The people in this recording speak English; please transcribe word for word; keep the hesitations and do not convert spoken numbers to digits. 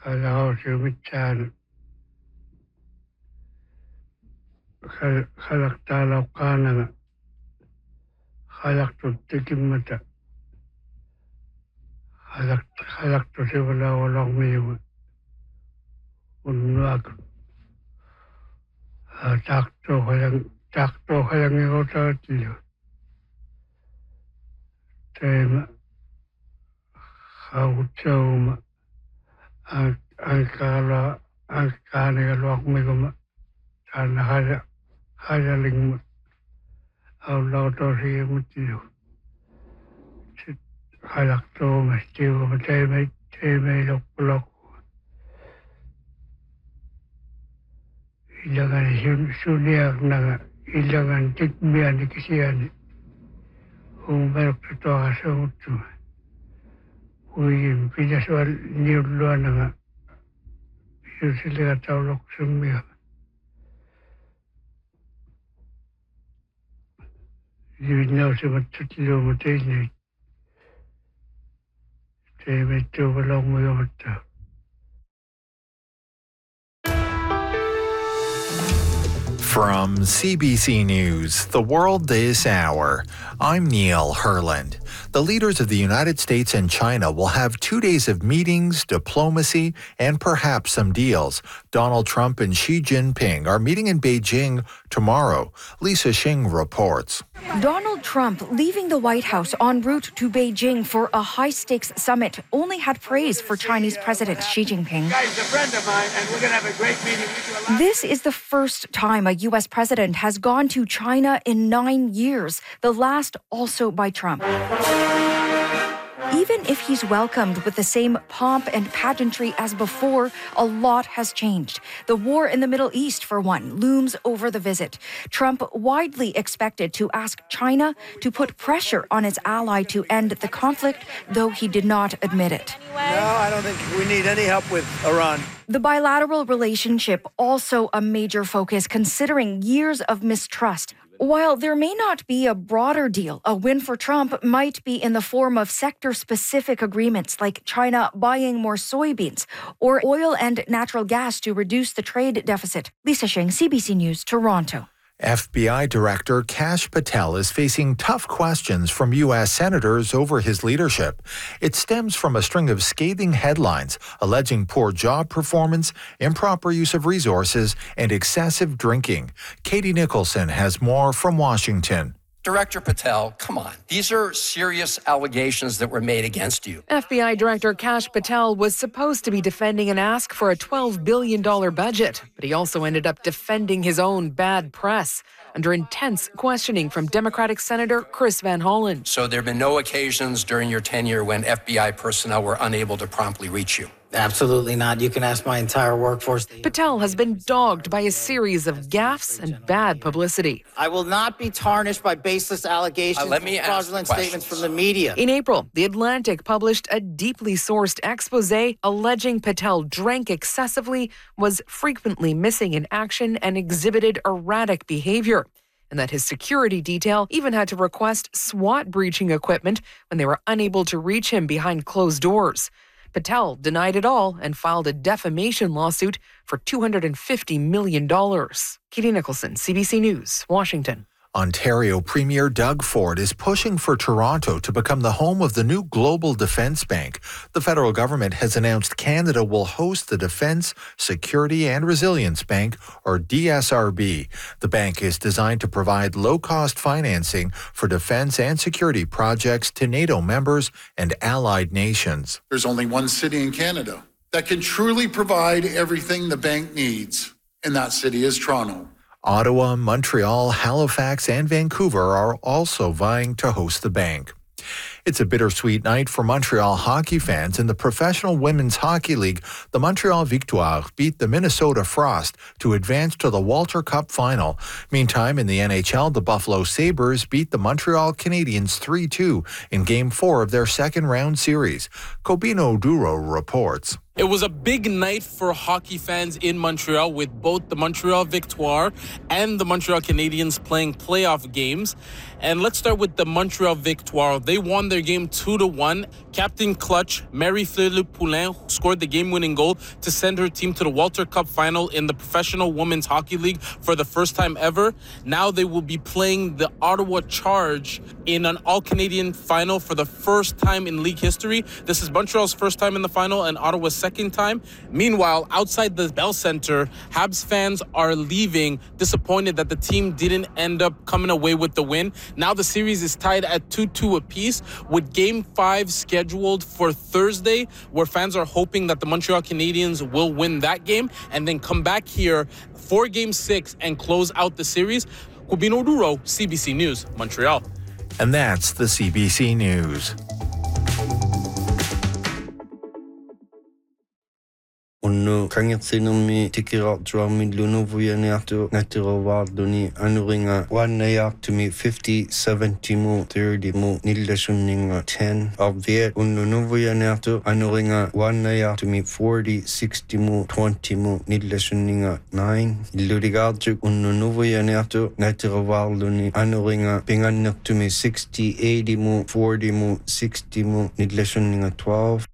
خلقه بالتالي خلقت لو كان خلقت التكمة خلقت خلقت سبلا ولغمي والنواك تاكتو خلق تاكتو خلق يغوتاتي تيما خاوتشوما أنكالا أنكاني الوغمي كان هذا هذا لغم أو لو توسي متيو خلقتو مستيو متيمي تيمي لق لق إلغان سونياك نغا إلغان تكميان كسيان ومبرك تتوها سوتو ويم في جسوال نيولو نغا يوسيلغا تولوك سميها يبناو سمتتلو متيني تيميتو بلوم يومتا. From C B C News, The World This Hour, I'm Neil Herland. The leaders of the United States and China will have two days of meetings, diplomacy, and perhaps some deals. Donald Trump and Xi Jinping are meeting in Beijing tomorrow. Lisa Xing reports. Donald Trump, leaving the White House en route to Beijing for a high-stakes summit, only had praise for Chinese President Xi Jinping. Guy's a friend of mine, and we're going to have a great meeting. This is the first time a U S president has gone to China in nine years, the last also by Trump. Even if he's welcomed with the same pomp and pageantry as before, a lot has changed. The war in the Middle East, for one, looms over the visit. Trump widely expected to ask China to put pressure on its ally to end the conflict, though he did not admit it. No, I don't think we need any help with Iran. The bilateral relationship also a major focus, considering years of mistrust. While there may not be a broader deal, a win for Trump might be in the form of sector-specific agreements like China buying more soybeans or oil and natural gas to reduce the trade deficit. Lisa Xing, C B C News, Toronto. F B I Director Kash Patel is facing tough questions from U S senators over his leadership. It stems from a string of scathing headlines alleging poor job performance, improper use of resources, and excessive drinking. Katie Nicholson has more from Washington. Director Patel, come on. These are serious allegations that were made against you. F B I Director Kash Patel was supposed to be defending an ask for a twelve billion dollars budget, but he also ended up defending his own bad press under intense questioning from Democratic Senator Chris Van Hollen. So there have been no occasions during your tenure when F B I personnel were unable to promptly reach you? Absolutely not. You can ask my entire workforce. Patel has been dogged by a series of gaffes and bad publicity. I will not be tarnished by baseless allegations uh, let me and fraudulent statements from the media. In April, The Atlantic published a deeply sourced expose alleging Patel drank excessively, was frequently missing in action, and exhibited erratic behavior, and that his security detail even had to request SWAT breaching equipment when they were unable to reach him behind closed doors. Patel denied it all and filed a defamation lawsuit for two hundred fifty million dollars. Katie Nicholson, C B C News, Washington. Ontario Premier Doug Ford is pushing for Toronto to become the home of the new Global Defence Bank. The federal government has announced Canada will host the Defence, Security and Resilience Bank, or D S R B. The bank is designed to provide low-cost financing for defence and security projects to NATO members and allied nations. There's only one city in Canada that can truly provide everything the bank needs, and that city is Toronto. Ottawa, Montreal, Halifax, and Vancouver are also vying to host the bank. It's a bittersweet night for Montreal hockey fans. In the Professional Women's Hockey League, the Montreal Victoire beat the Minnesota Frost to advance to the Walter Cup final. Meantime, in the N H L, the Buffalo Sabres beat the Montreal Canadiens three two in Game four of their second-round series. Kobino Duro reports. It was a big night for hockey fans in Montreal, with both the Montreal Victoire and the Montreal Canadiens playing playoff games. And let's start with the Montreal Victoire. They won their game two to one. Captain Clutch, Marie-Fleur Poulin, scored the game-winning goal to send her team to the Walter Cup final in the Professional Women's Hockey League for the first time ever. Now they will be playing the Ottawa Charge in an all-Canadian final for the first time in league history. This is Montreal's first time in the final and Ottawa's second time. Meanwhile, outside the Bell Center, Habs fans are leaving disappointed that the team didn't end up coming away with the win. Now the series is tied at two two apiece, with Game five scheduled for Thursday, where fans are hoping that the Montreal Canadiens will win that game and then come back here for Game six and close out the series. Cubino Duro, C B C News, Montreal. And that's the C B C News. Unno kangertsinumi tikiraattuarmi lunuvuyaneartu natirawaarduni anuringa wannayaartumi fifty, seventy mu thirty mu nillassunninga ten arviat unnu nuvuyaneartu anuringa wannayaartumi forty, sixty mu twenty mu nillassunninga nine illurigaartuk unnu nuvuyaneartu natirawaarluni anuringa pingannertumi sixty, eighty mu forty mu sixty mu nillassunninga twelve